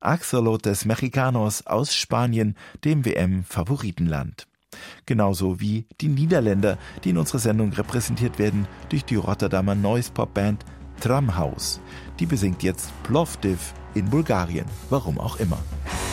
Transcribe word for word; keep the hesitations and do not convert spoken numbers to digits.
Axolotes Mexicanos aus Spanien, dem W M-Favoritenland. Genauso wie die Niederländer, die in unserer Sendung repräsentiert werden durch die Rotterdamer Noise-Pop-Band Tramhaus. Die besingt jetzt Plovdiv in Bulgarien, warum auch immer.